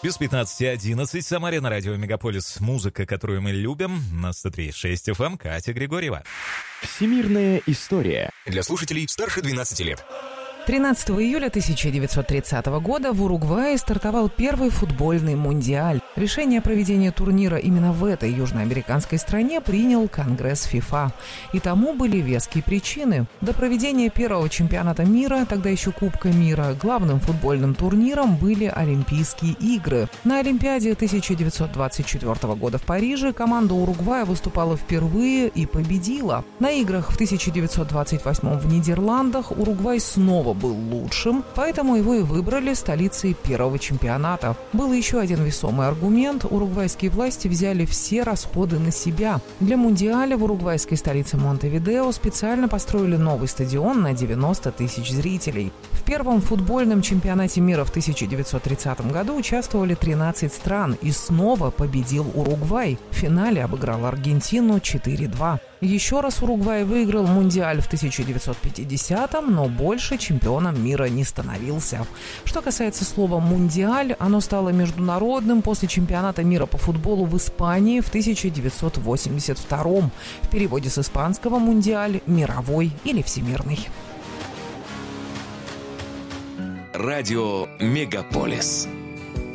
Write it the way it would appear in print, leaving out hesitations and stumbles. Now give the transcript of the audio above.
Без 15:11 в Самаре на радио Мегаполис. Музыка, которую мы любим. На 103.6 FM. Катя Григорьева. Всемирная история. Для слушателей старше 12 лет. 13 июля 1930 года в Уругвае стартовал первый футбольный мундиаль. Решение о проведении турнира именно в этой южноамериканской стране принял Конгресс ФИФА. И тому были веские причины. До проведения первого чемпионата мира, тогда еще Кубка мира, главным футбольным турниром были Олимпийские игры. На Олимпиаде 1924 года в Париже команда Уругвая выступала впервые и победила. На играх в 1928 в Нидерландах Уругвай снова был лучшим, поэтому его и выбрали столицей первого чемпионата. Был еще один весомый аргумент. Уругвайские власти взяли все расходы на себя. Для мундиаля в уругвайской столице Монтевидео специально построили новый стадион на 90 тысяч зрителей. В первом футбольном чемпионате мира в 1930 году участвовали 13 стран, и снова победил Уругвай. В финале обыграл Аргентину 4-2. Еще раз Уругвай выиграл мундиаль в 1950-м, но больше чемпионом мира не становился. Что касается слова «мундиаль», оно стало международным после чемпионата мира по футболу в Испании в 1982-м. В переводе с испанского «мундиаль» – «мировой» или «всемирный». Радио Мегаполис.